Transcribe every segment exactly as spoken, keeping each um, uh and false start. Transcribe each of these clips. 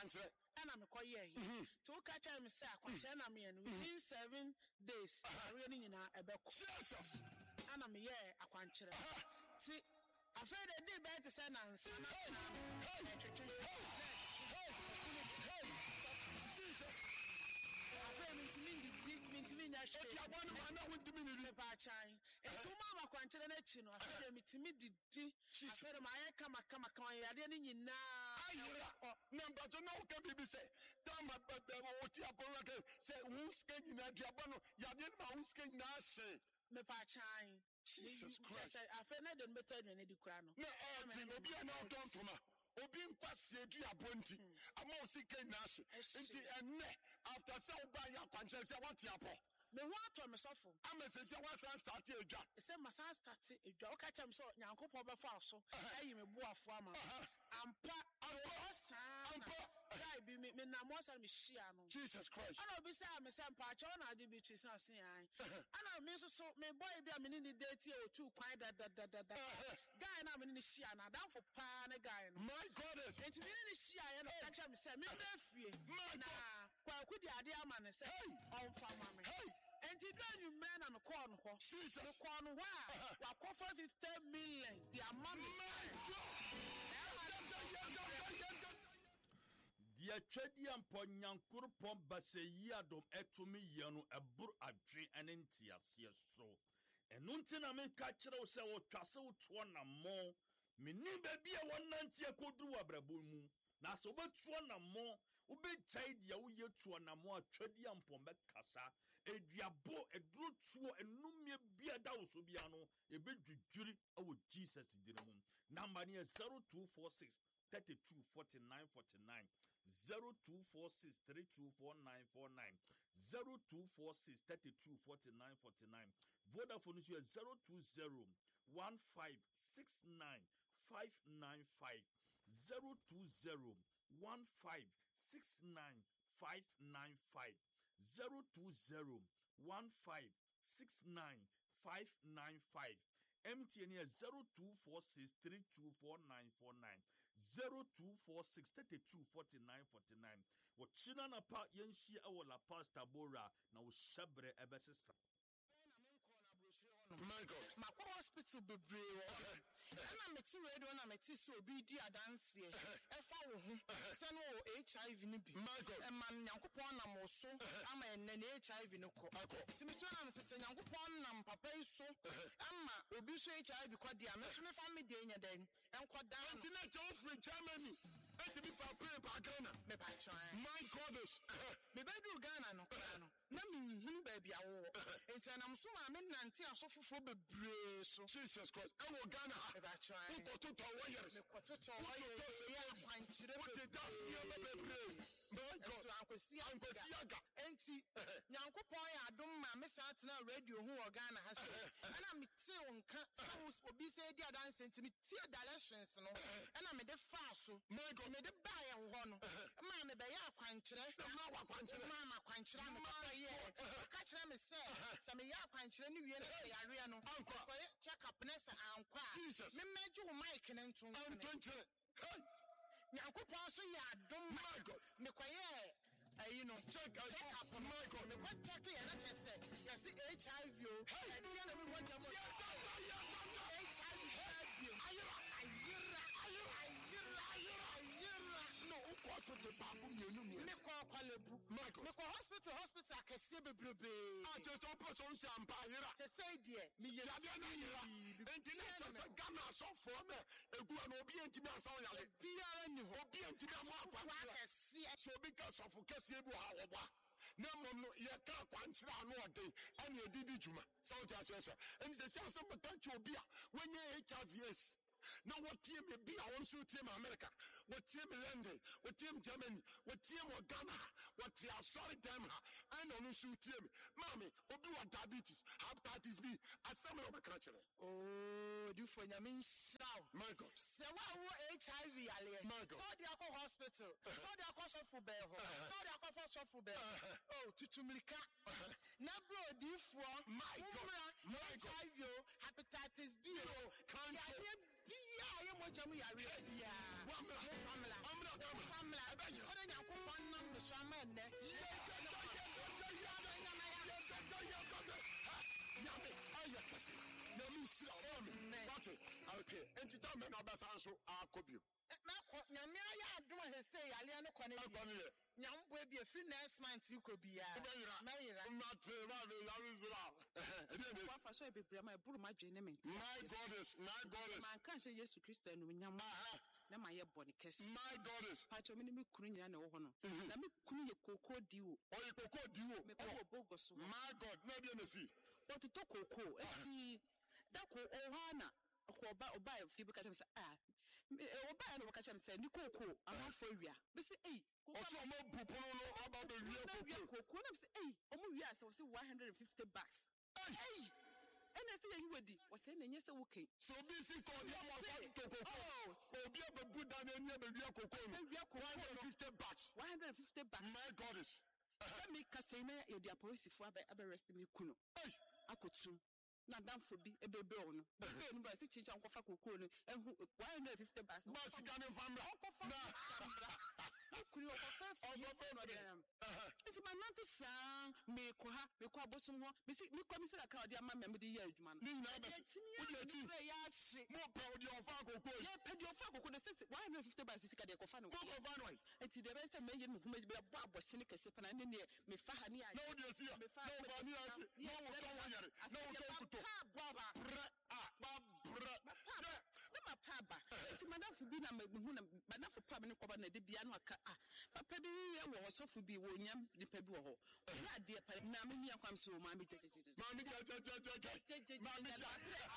akwankyere ana me koye to catch am say akwankyere na me within seven days yareɛ no nyinaa ɛbɛkɔ Jesus ana me yɛ akwankyere ti afraid they did better say nansa na Jesus afraid me ntimi ndi me ntimi nya hwe eti abɔne ma na wontimi ni me ba chan enti ma ma akwankyere na chi no afraid me ntimi didi afraid ma ayɛ kama kama kama yareɛ no nyinaa ayira na mbato na wo ka bibi sɛ tama baba wo ti abɔne ka sɛ wo ska nyina duabɔ no yadeɛ no ma wo ska nyina hye me ba chan Jesus Christ afraid na den better than the crown na ɔte obi a na ɔtɔntoma obi nkwase duabɔ nti ama wo sika nyina hye nti ɛnɛ after sɛ wo ba yɛ akwankyere sɛ wote apɔ me ho ato me sofo ama sɛ sɛ wasan start edwa sɛ masan start edwa o ka kyam so nyankopɔ bɛfa so ayi me boafo ama ampa ampa ampa guy bi me na mo sa me hia no Jesus Christ ana obi sa me sɛ mpa akyɛ na ade bi chi so asen an ana me so so me boy bi a me ni date e o tu kwan da da da da guy na me ni hia na dan for pa ne guy no my goodness enti me ni hia ye no ka kyam sɛ me na fie na kwa kudi ade ama ne sɛ on fa ma me enti do you man na me call no ho Jesus me call no ho a wa call for fifty million the amount Dia twedi ampo nyankoropon baseyi adom etumi ye no ebur adwe ene ntiase so enu ntina me ka kire wo se wo twase wo to na mo meni ba bia wonantie koduru abrabo mu na so betuo na mo wo be jai dia wo ye tuo na mo atwedi ampo be kasa eduabo eduro tuo enumie bia da wo so bia no e be dwudwuri awo Jesus dinamu number ne zero two four six thirty-two forty-nine forty-nine zero two four six three two four nine four nine zero two four six thirty-two forty-nine forty-nine Vodafone is zero two zero one five six nine five nine five zero two zero one five six nine five nine five zero two zero one five six nine five nine five M T N is zero two four six three two four nine four nine zero two four six thirty-two forty-nine forty-nine. What China na pa yenshi awala pasta bora na ushabre ebesisa. My God. Makwa hospital bebre wo. Na meti radio na meti so obi di adanse. Efa wo ho. Se no H I V ni bi. My God. E man Nyankopon na mo so ama enne ne H I V ni ko. Ti mi tuna me se Nyankopon na papa yi so ama obi so H I V kwa dia me so me fa me de nya den. Enko da. Antina jo free Germany. E be fa pray pa Ghana. Me ba try. My God is. Me be du Ghana no kwa no. Na me hunu ba bia wo. Enti na so ma me nante asofofo bebre so Jesus Christ e wo Ghana ha e ba try wo kototo wo years me kototo wo years ya kwankyire wo te da ye bebre my God ankwesi ankwesi aga enti Nyankopon ya adom ma me sa tena radio hu wo Ghana ha se ana me te wonka so obi se di adan senti me tie directions no ana me de fa so my God me de ba ye ho no ma me be ya kwankyire ma wa kwankyire ma ma kwankyire me ka ye ka kire me se se me ya kwankyire ni wie na yare no ankwa check up nessa ankwa me meju ho mic ne nton antonkyere hey Nyankopon so ya adom my God me kwaye ayi no check up my God me kwa check ye na chese yes H I V o e dia na me want am H I V ayira ayira ayira ayira ayira no uko hospital babu mienu mienu me kwa kwalebu me kwa hospital hospital akese bebrebe a just open so nsi ampa ayira chese die me ye ya na ayira enti na chese Ghana so for me egu na obi enti na asan yale biara ni ho obi enti na mo akwa akese so obi ka so for kese ebu ha wo ba na mom no ye ka kwankyira ano ode ane edidi djuma so ti asese eni se se se mata obi a wenye H I V S na wotie me bi a won so tie me America wotie me London wotie me Germany wotie me Ghana wotie asori dem ha ana no so tie me mami obi wa diabetes hepatitis B asam no meka kire oh du for nyame nsaw my God se wa wo H I V ale so dia ko hospital so dia ko sofu be ho so dia ko for sofu be oh tutumlika na bro di fo my God H I V hepatitis B cancer yeah, I am what you are. Yeah, family. I'm not family. say aliano kwane akɔne nyambo bi free next month ko bia mayira mate ba de yarizra ede wa fa so bebre ma buru ma dwene me my god is my god is man kan hye Yesu Kristo no nyam na ma ye bone kese my god is pa cho me me kunu nyina na wo ho no na me kunu ye koko diwo o ye koko diwo me ko bogo so my god na bi na si o to to koko esi da ko o hana ko ba o ba fi bi ka chem say ah o ba no ka chem say ni koko amafo wia be say eh oso mo pupono no aba be wie koko koko na say eh o mo wia say one hundred fifty bucks eh and I say you wedi o say na nyese wo kai so bi si ko dia mo fa to koko obi abebu da na nya be wie koko no one hundred fifty bucks one hundred fifty bucks my god is let me kase na e dia police fo abe arrest me kuno akotu na damfo bi ebebe ono be no ba se chicha nkofa kokoo no ehu one hundred fifty bucks ba sika ne famra na kuri okofa okofa no dem iti manante san me ko ha me ko abosom ho me si me ko mi sika ka odi ama me de ye adwuma no ni na be odi echi ya hye mo pa odi ofa kokoo ye pe di ofa kokoo de sisi one hundred fifty bucks sika de kofa no ko kofa no iti de be se me ye me huma be bo abose ne kese pana ne ne me fa ha ne ya na odi esi ya na ofa ni ya ti na wo to wo yare na wo to kuto baba ah baba na ma paba iti madamfo bi na me hu na madamfo pa me ne koba na de bia no aka ah papa bi ye wo sofo bi wo nyam nipa bi wo ho na de pa na me nia kwam so ma mi tete ma mi ja ja ja ja ma mi ja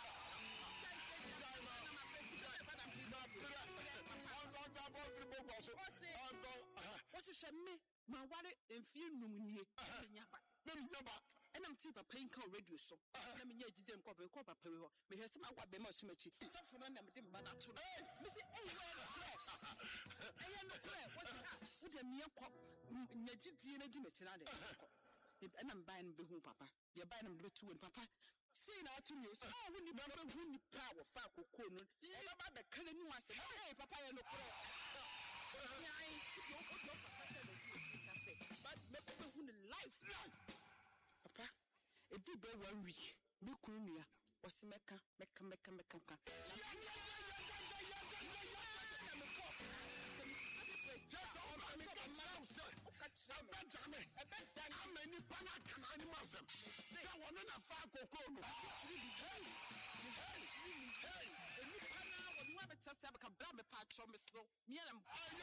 what's your me ma ware enfie num nie nyaba na mi nyaba enam ti papa inka radio so na me nya gidem ko be ko papa we ho me hwese ma gwa be ma chimachi sofo no na me de mba na to me say eh we no press eh no press what's wo de me ko nya gidie na di me kira de ko enam ban be hu papa ye ban na me tu papa see na to me so oh woni ba be hu ni pa wo fa kokoo no e ba ba kale ni wase eh papa ye no press nyai yo ko do papa se but me ko be hu ni life papa e di be one week me kunu nua o se meka meka meka meka ka just on my myself abetame amani pana kana ni masem se wono na fa kokoo no hey hey eni pana wo wa beta se abaka bra me pa atro me so me na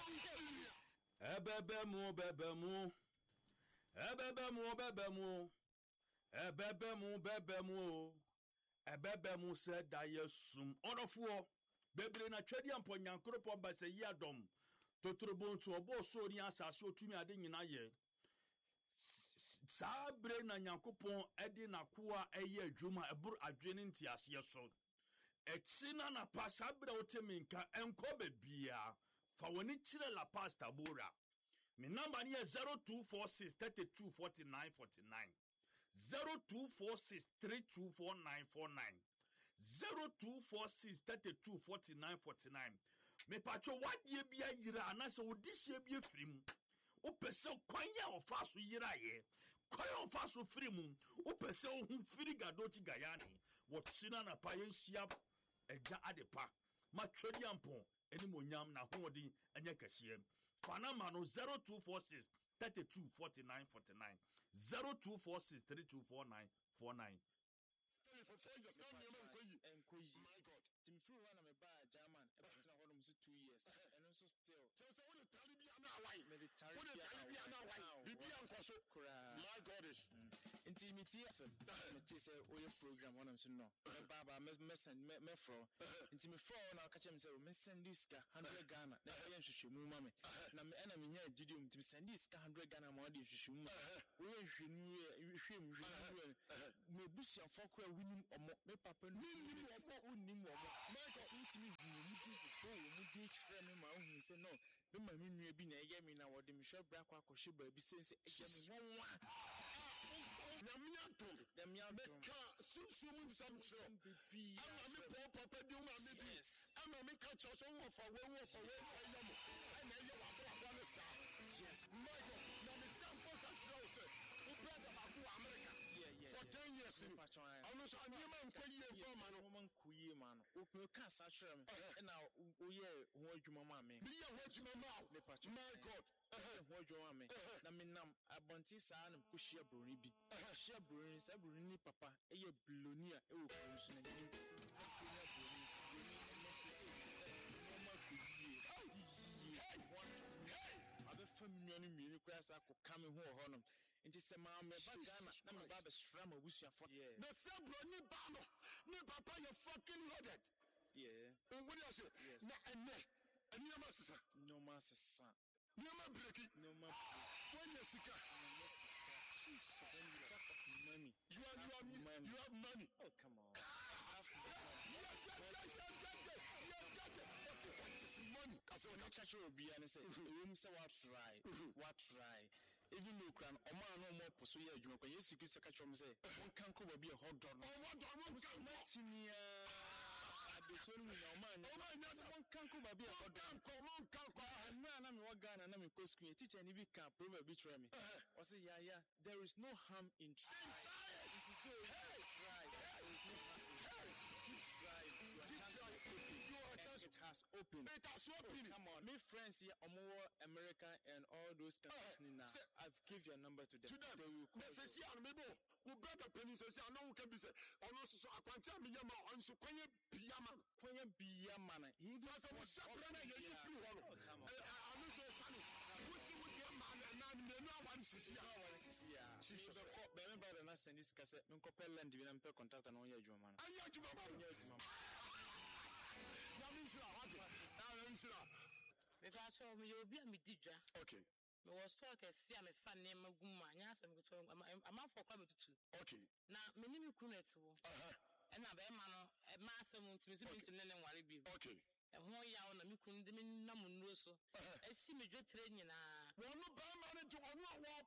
ebebe mu bebe mu ebebe mu bebe mu ebebe mu bebe mu ebebe mu se da yesum onofo bebre na twedi ampo nyankropo ba se yi adom totrobo nto obo so ni asase otumi ade nyina ye sabre na nyankopon edi na koa eye adwuma ebur adwene ntiase so echina na pa sabre oteminka enko bebia fa woni kire la pasta bora mi number ni zero two four six three two four nine four nine zero two four six three two four nine four nine zero two four six three two four nine four nine me pacho wadie bia yira anase odihye bia firim opese kwanya ofaso yira ye kwanya ofaso firim opese ohu firi gadochi gayani wochina na pa yenhia eja adepa matwedi ampon eni monyam na hoodi anya kashie fana ma no zero two four six three two four nine four nine zero two four six three two four nine four nine for four years now me man koyi enkoyi my god tim free one am ba German e be tena hodom so two years and also still so so when tari bia na why me the tari when tari bia na why bibia nkoso my god is intimity F M me ti say oye program one am so no me baba me me send me me fro intimi fro na ka chem say me send this ka one hundred Ghana na ye nhwehwe mu ma me na me na me nya gidi um intimi send this ka one hundred Ghana ma de nhwehwe mu we nhwehwe nu hwehwe mu hwehwe me busia fokora winim omo me papa no winim omo unim omo make so utimi hu mu di ko mu di kire me ma hu se no me ma me nua bi na ye me na wode me hwe bra kwa akɔhye ba bi sense eje me wonwa na me antom na me antom ka susum nsam kire ama me po papa di uma me di ama me ka cho so wo fa wo wo fa wo fa yamo ana ye wa bra bra ne sa yes my god na me sam po ka kire se wo brother ba ku America yeah yeah for ten years ni ano so anyema nkoyi e fo ma no man kuyi man o no ka sa hwere me na wo ye ho adwuma ma me me ye ho adwuma ma my god ho adwuma me na me nam abonti saa na ko hia broni bi hia broni sa broni ni papa e ye bilonia e wo ko so na ni abe family ni mi kura sa ko kame ho ho no nti se ma me ba Ghana na me ba be sra ma busuafo yeah the same broni ba no me papa you fucking loaded yeah what do you say na ene ene ma sisa no ma sisa no ma breaki no ma when you sika Jesus, when you talk of money, you have, you have money. You have money. Oh, come on. Yes, yes, yes, yes, yes, yes, yes, yes. Okay, what is money? Because when I catch you, be and say, "Room say what try, what try." Even though can a man no more pursue you, when you see you catch him say, "One can cover be a hot dog." Oh, what dog? One can the son with no man. Oh, my God, one can cover be a hot dog. Come on, come on. No, I'm a gun and I'm a co screen teacher and if can prove a betray me. I say, yeah, yeah, there is no harm in trying. If you go, hey, try. There is no harm in trying. Keep trying. Your chance it has opened. It has opened. Come on, me friends here, Omo, America, and all those countries. Nina, I've give your number to them. To them, they will call. They say, "Amibo, we brother penny says, I know we can be said. On us, so I can't tell me yama on so quiet piyaman, quiet piyaman. He does a shabrana. You free one. I'm not so sunny. We see with your man and now they know what is here. She's a cop. Remember, and I send this cassette. No copper land. We don't pay contact and all your German. I hear you, mama. Okay. Me was talk e see am fa ne magum anya asem ko am afọ kwa betutu. Okay. Na me ni me kunet wo. Uh-huh. E na be ma no e ma asem ntimi se bintim ne ne nware bi. Okay. E ho ya wo na me kun de me nam nnuo so. E si me dwotre nyina. Wo no ba ma ne to wo wo